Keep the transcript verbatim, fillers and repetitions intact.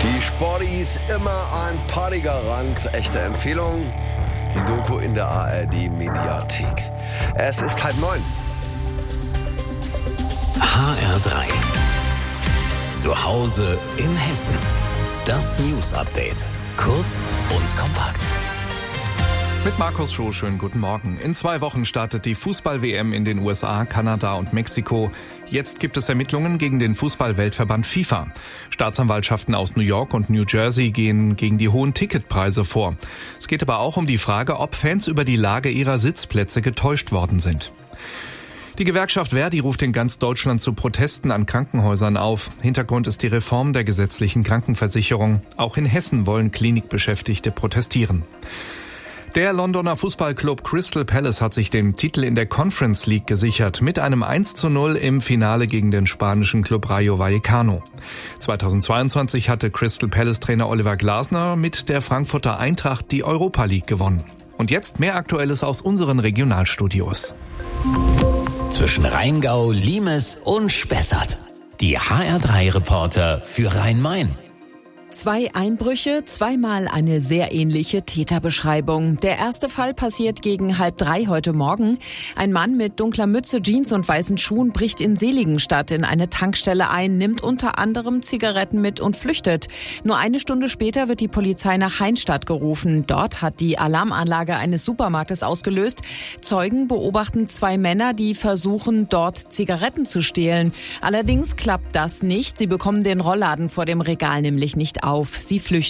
Die Sportis, immer ein Partygarant. Echte Empfehlung, die Doku in der A R D-Mediathek. Es ist halb neun. H R drei. Zu Hause in Hessen. Das News Update. Kurz und kompakt. Mit Markus Schoh, schönen guten Morgen. In zwei Wochen startet die Fußball-W M in den U S A, Kanada und Mexiko. Jetzt gibt es Ermittlungen gegen den Fußball-Weltverband FIFA. Staatsanwaltschaften aus New York und New Jersey gehen gegen die hohen Ticketpreise vor. Es geht aber auch um die Frage, ob Fans über die Lage ihrer Sitzplätze getäuscht worden sind. Die Gewerkschaft Verdi ruft in ganz Deutschland zu Protesten an Krankenhäusern auf. Hintergrund ist die Reform der gesetzlichen Krankenversicherung. Auch in Hessen wollen Klinikbeschäftigte protestieren. Der Londoner Fußballclub Crystal Palace hat sich den Titel in der Conference League gesichert mit einem eins zu null im Finale gegen den spanischen Club Rayo Vallecano. zweitausendzweiundzwanzig hatte Crystal Palace Trainer Oliver Glasner mit der Frankfurter Eintracht die Europa League gewonnen. Und jetzt mehr Aktuelles aus unseren Regionalstudios. Zwischen Rheingau, Limes und Spessart. Die H R drei Reporter für Rhein-Main. Zwei Einbrüche, zweimal eine sehr ähnliche Täterbeschreibung. Der erste Fall passiert gegen halb drei heute Morgen. Ein Mann mit dunkler Mütze, Jeans und weißen Schuhen bricht in Seligenstadt in eine Tankstelle ein, nimmt unter anderem Zigaretten mit und flüchtet. Nur eine Stunde später wird die Polizei nach Heinstadt gerufen. Dort hat die Alarmanlage eines Supermarktes ausgelöst. Zeugen beobachten zwei Männer, die versuchen, dort Zigaretten zu stehlen. Allerdings klappt das nicht. Sie bekommen den Rollladen vor dem Regal nämlich nicht auf. Sie flüchten.